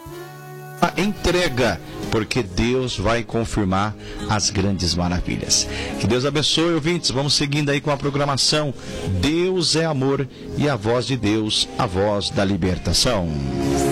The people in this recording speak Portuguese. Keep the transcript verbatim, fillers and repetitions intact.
A entrega, porque Deus vai confirmar as grandes maravilhas. Que Deus abençoe, ouvintes. Vamos seguindo aí com a programação. Deus é amor e a voz de Deus, a voz da libertação.